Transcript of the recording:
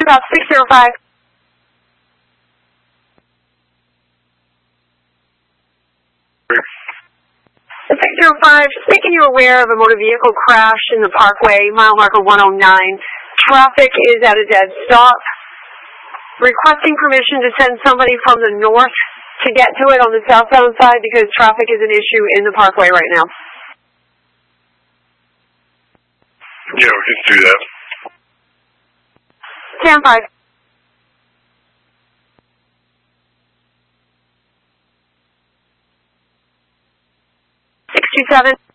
Stop 605. 605, just making you aware of a motor vehicle crash in the Parkway, mile marker 109. Traffic is at a dead stop. Requesting permission to send somebody from the north to get to it on the southbound side because traffic is an issue in the Parkway right now. Yeah, we can do that. Stand by. 627.